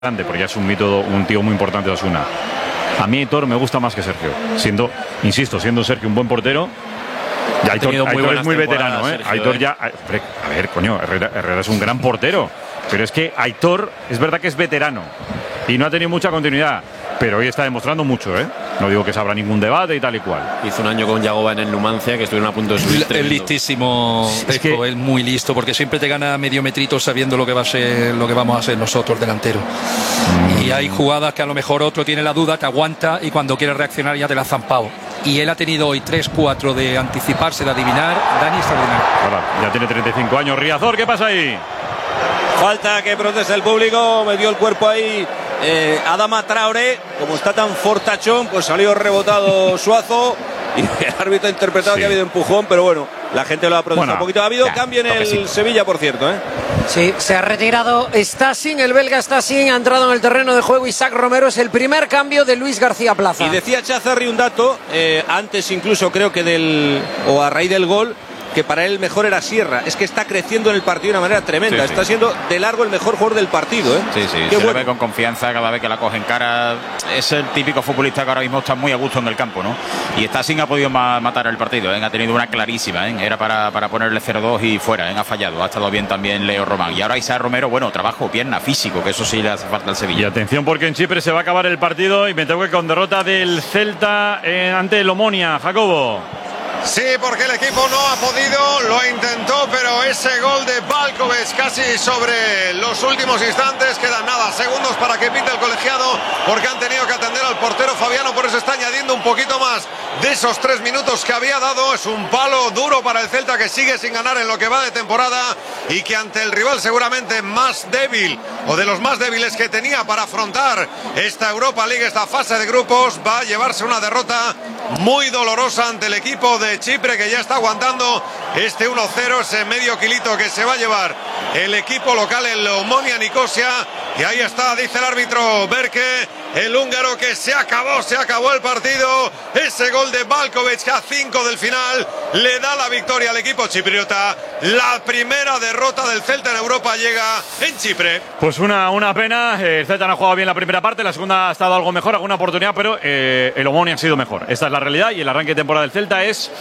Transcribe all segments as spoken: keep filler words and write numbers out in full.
grande, porque ya es un mito, un tío muy importante de Osasuna. A mí Aitor me gusta más que Sergio, siendo, insisto, siendo Sergio un buen portero. Ya Aitor, Aitor muy es muy veterano, ¿eh? Sergio, Aitor ya, a ver, coño, Herrera, Herrera es un gran portero, pero es que Aitor es verdad que es veterano y no ha tenido mucha continuidad, pero hoy está demostrando mucho, ¿eh? No digo que se abra ningún debate y tal y cual. Hizo un año con Yagoba en el Numancia, que estuvieron a punto de subir. Es listísimo, es que es muy listo, porque siempre te gana medio metrito sabiendo lo que va a ser, lo que vamos a ser nosotros delantero. Mm. Y hay jugadas que a lo mejor otro tiene la duda, te aguanta y cuando quiere reaccionar ya te la ha zampado. Y él ha tenido hoy tres cuatro de anticiparse, de adivinar. Dani extraordinario. Ahora, ya tiene treinta y cinco años. Riazor, ¿qué pasa ahí? Falta que proteste el público, metió el cuerpo ahí eh, Adama Traoré, como está tan fortachón, pues salió rebotado Suazo y el árbitro ha interpretado sí. que ha habido empujón, pero bueno, la gente lo ha protestado bueno, un poquito. Ha habido ya, cambio en el sí. Sevilla, por cierto, ¿eh? Sí, se ha retirado Stasin, el belga Stasin, ha entrado en el terreno de juego Isaac Romero, es el primer cambio de Luis García Plaza. Y decía Chazarri un dato, eh, antes incluso creo que del, o a raíz del gol, que para él el mejor era Sierra. Es que está creciendo en el partido de una manera tremenda. Sí, sí. Está siendo de largo el mejor jugador del partido, ¿eh? Sí, sí, Qué se bueno. lo ve con confianza cada vez que la coge en cara. Es el típico futbolista que ahora mismo está muy a gusto en el campo, ¿no? Y está sin ha podido ma matar el partido, ¿eh? Ha tenido una clarísima, ¿eh? Era para, para ponerle cero dos y fuera, ¿eh? Ha fallado. Ha estado bien también Leo Román. Y ahora Isaac Romero, bueno, trabajo, pierna, físico, que eso sí le hace falta al Sevilla. Y atención porque en Chipre se va a acabar el partido y me tengo que con derrota del Celta eh, ante el Omonia. Jacobo. Sí, porque el equipo no ha podido, lo intentó, pero ese gol de Balkovic casi sobre los últimos instantes, quedan nada, segundos para que pite el colegiado, porque han tenido que atender al portero Fabiano, por eso está añadiendo un poquito más de esos tres minutos que había dado. Es un palo duro para el Celta, que sigue sin ganar en lo que va de temporada y que ante el rival seguramente más débil, o de los más débiles que tenía para afrontar esta Europa League, esta fase de grupos, va a llevarse una derrota muy dolorosa ante el equipo de Chipre, que ya está aguantando este uno cero, ese medio kilito que se va a llevar el equipo local, el Omonia Nicosia. Y ahí está, dice el árbitro Berke, el húngaro, que se acabó, se acabó el partido. Ese gol de Balkovic a cinco del final le da la victoria al equipo chipriota. La primera derrota del Celta en Europa llega en Chipre. Pues una, una pena, el Celta no ha jugado bien la primera parte, la segunda ha estado algo mejor, alguna oportunidad, pero eh, el Omonia ha sido mejor. Esta es la realidad y el arranque de temporada del Celta es,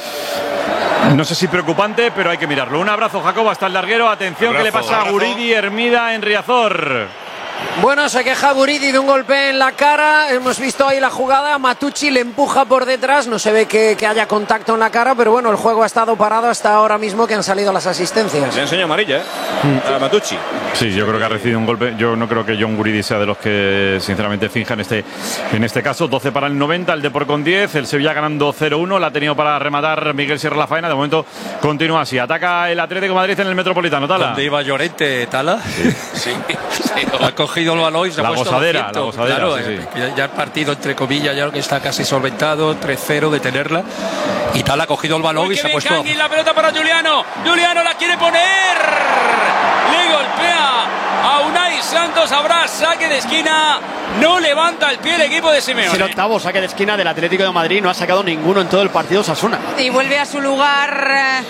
no sé si preocupante, pero hay que mirarlo. Un abrazo, Jacobo, hasta el larguero. Atención, abrazo, ¿qué le pasa abrazo. a Guridi Hermida en Riazor? Bueno, se queja Guridi de un golpe en la cara. Hemos visto ahí la jugada. Matucci le empuja por detrás. No se ve que, que haya contacto en la cara, pero bueno, el juego ha estado parado hasta ahora mismo que han salido las asistencias. Le enseña amarilla, ¿eh? Mm. A Matucci. Sí, yo creo que ha recibido un golpe. Yo no creo que John Guridi sea de los que sinceramente finjan este, en este caso. doce para el noventa, el Depor con diez. El Sevilla ganando cero uno. La ha tenido para rematar Miguel Sierra la faena. De momento continúa así. Ataca el Atlético de Madrid en el Metropolitano. Tala. ¿Dónde iba Llorente, Tala? Sí. sí. sí. Ha cogido el balón y se ha la puesto gozadera, la gozadera, claro, sí, sí. Ya, ya el partido, entre comillas, ya que está casi solventado, tres cero de tenerla. Y Tala ha cogido el balón. Uy, y se ha puesto. Kangin, la pelota para Juliano. Juliano la quiere poner. Le golpea a Unai Santos. Habrá saque de esquina. No levanta el pie el equipo de Simeone. Es el octavo saque de esquina del Atlético de Madrid. No ha sacado ninguno en todo el partido Osasuna. Y vuelve a su lugar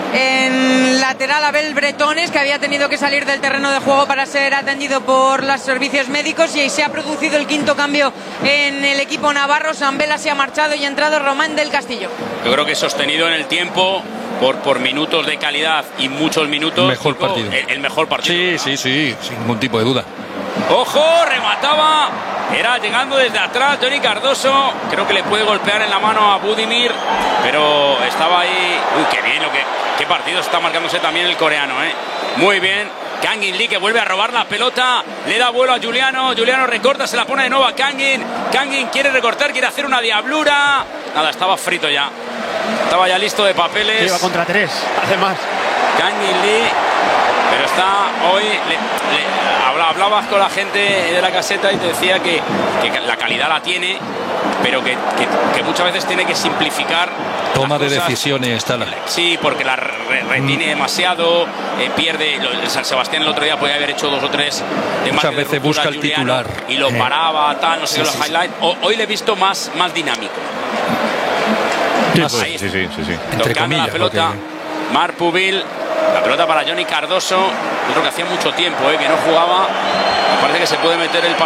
en lateral Abel Bretones, que había tenido que salir del terreno de juego para ser atendido por los servicios médicos, y se ha producido el quinto cambio en el equipo navarro. Sambela se ha marchado y ha entrado Román del Castillo. Yo creo que sostenido en el tiempo por, por minutos de calidad y muchos minutos. Mejor tipo, partido. El, el mejor partido. Sí, ¿verdad? sí, sí, sin ningún tipo de duda. Ojo, remataba. Era llegando desde atrás Johnny Cardoso. Creo que le puede golpear en la mano a Budimir, pero estaba ahí. Uy, qué bien lo que. Qué partido está marcándose también el coreano, ¿eh? Muy bien. Kangin Lee, que vuelve a robar la pelota. Le da vuelo a Juliano. Juliano recorta, se la pone de nuevo a Kangin. Kangin quiere recortar, quiere hacer una diablura. Nada, estaba frito ya. Estaba ya listo de papeles. Lleva contra tres, además. Kangin Lee. Pero está hoy. Le, le, hablabas con la gente de la caseta y te decía que, que la calidad la tiene, pero que, que, que muchas veces tiene que simplificar. Toma de decisiones, Tala. Sí, porque la re retiene mm. demasiado, eh, pierde. El San Sebastián el otro día podía haber hecho dos o tres. De muchas veces busca el titular. Y lo paraba, tal, no sé, sí, los sí, highlights. Sí. Hoy le he visto más, más dinámico. Sí, pues, sí, sí, sí, sí. Entre comillas, la pelota, porque... Marc Pubil, la pelota para Johnny Cardoso. Yo creo que hacía mucho tiempo eh, que no jugaba. Me parece que se puede meter el